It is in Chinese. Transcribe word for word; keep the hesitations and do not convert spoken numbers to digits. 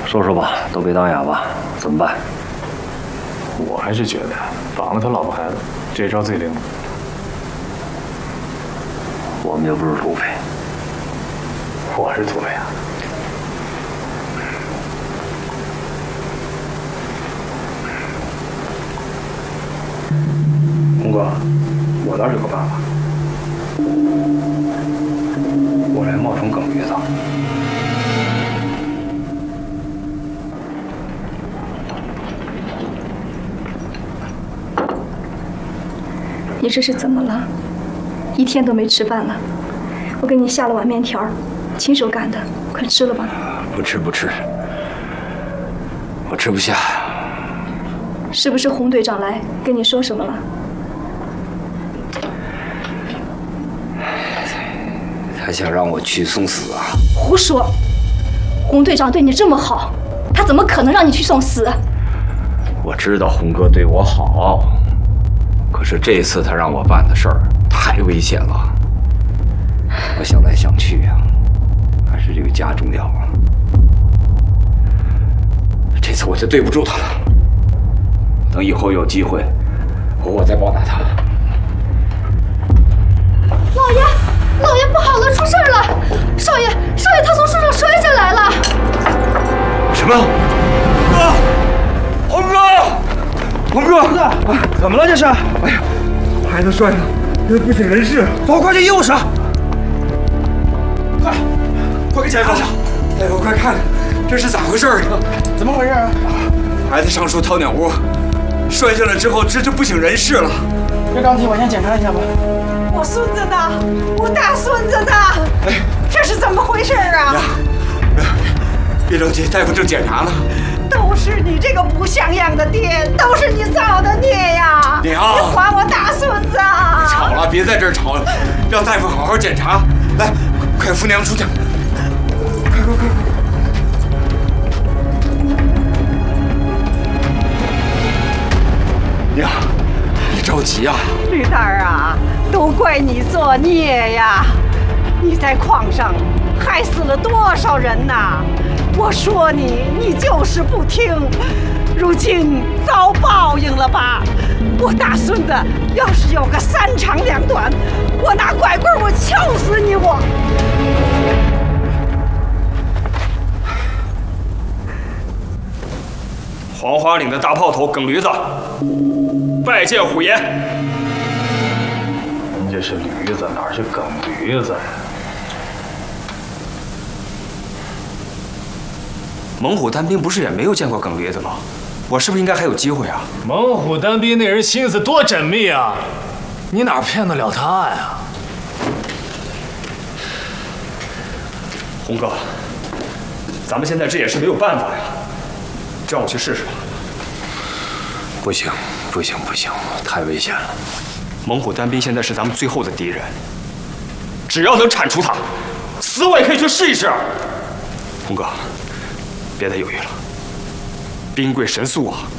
说说吧，都别当哑巴，怎么办？ 我还是觉得绑了他老婆孩子，这招最灵。 我们又不是土匪， 我是土匪啊。红哥，我倒是有个办法，我来冒充耿驴子。 你这是怎么了？一天都没吃饭了。我给你下了碗面条，亲手擀的，快吃了吧。 不吃不吃，我吃不下。 是不是洪队长来跟你说什么了？ 他想让我去送死啊！ 胡说！洪队长对你这么好，他怎么可能让你去送死？ 我知道洪哥对我好，可是这次他让我办的事儿太危险了。我想来想去呀、啊，还是这个家重要啊。这次我就对不住他了。等以后有机会，我我再报答他。 老爷，老爷不好了，出事了！少爷，少爷他从树上摔下来了。 什么？哥，洪哥，洪哥，洪哥， 怎么了这是？ 哎呀，孩子摔了，不省人事。 走，快去医务室！快，快给检查！ 大夫，快看，这是咋回事啊？ 怎么回事啊？ 孩子上树掏鸟窝，摔下来之后，这就不省人事了。 别着急，我先检查一下吧。 我孙子呢？我大孙子呢？ 哎， 这是怎么回事啊？ 呀，别着急，大夫正检查呢。 都是你这个不像样的爹，都是你造的孽呀！ 娘， 你还我大孙子！ 别吵了，别在这儿吵了，让大夫好好检查。来，快扶娘出去。快快快！娘，别着急啊。 驴蛋儿啊，都怪你作孽呀！你在矿上害死了多少人呐！我说你，你就是不听，如今遭报应了吧？我大孙子要是有个三长两短，我拿拐棍我敲死你我！ 黄花岭的大炮头耿驴子，拜见虎爷。人家是驴子，哪是耿驴子呀？ 猛虎单兵不是也没有见过耿驴子吗？我是不是应该还有机会啊？ 猛虎单兵那人心思多缜密啊，你哪骗得了他呀？红哥，咱们现在这也是没有办法呀，让我去试试吧。 不行，不行，不行，太危险了。 猛虎单兵现在是咱们最后的敌人，只要能铲除他，死我也可以去试一试。红哥，别再犹豫了，兵贵神速啊！